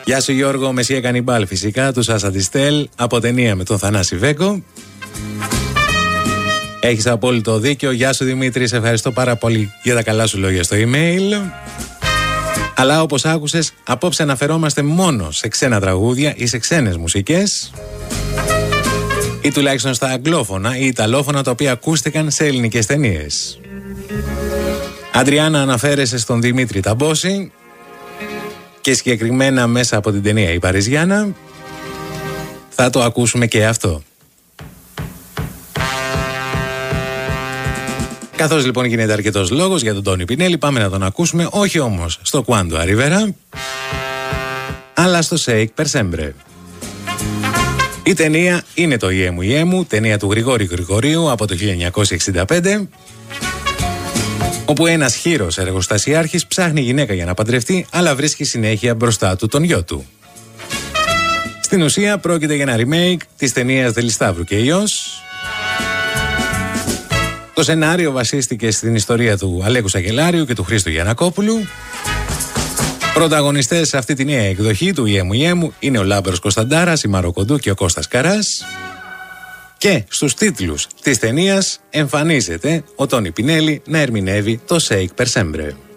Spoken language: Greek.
Γεια σου Γιώργο, Μεσσία Κανιμπάλ φυσικά, του Σάσα Τιστέλ, από ταινία με τον Θανάση Βέκο. Έχεις απόλυτο δίκιο. Γεια σου Δημήτρη, σε ευχαριστώ πάρα πολύ για τα καλά σου λόγια στο email. Αλλά όπως άκουσες, απόψε αναφερόμαστε μόνο σε ξένα τραγούδια ή σε ξένες μουσικές, ή τουλάχιστον στα αγγλόφωνα ή ιταλόφωνα τα οποία ακούστηκαν σε ελληνικές ταινίες. Αντριάννα, αναφέρεσαι στον Δημήτρη Ταμπόση και συγκεκριμένα μέσα από την ταινία «Η Παριζιάνα». Θα το ακούσουμε και αυτό. Καθώς λοιπόν γίνεται αρκετός λόγος για τον Τόνι Πινέλη, πάμε να τον ακούσουμε, όχι όμως στο Quando Arriverà, αλλά στο Shake Per Sempre. Η ταινία είναι το «Ιέ μου, Ιέ μου», ταινία του Γρηγόρη Γρηγορίου από το 1965, όπου ένας χήρος εργοστασιάρχης ψάχνει γυναίκα για να παντρευτεί, αλλά βρίσκει συνέχεια μπροστά του τον γιο του. Στην ουσία πρόκειται για ένα remake της ταινίας «Δελισταύρου και Υιός». Το σενάριο βασίστηκε στην ιστορία του Αλέκου Σακελάριου και του Χρήστου Γιαννακόπουλου. Πρωταγωνιστές σε αυτή τη νέα εκδοχή του «Ιέ μου, Ιέ μου» είναι ο Λάμπερος Κωνσταντάρας, η Μαροκοντού και ο Κώστας Καράς. Και στους τίτλους της ταινίας εμφανίζεται ο Τόνι Πινέλη να ερμηνεύει το «Shake Per Sempre».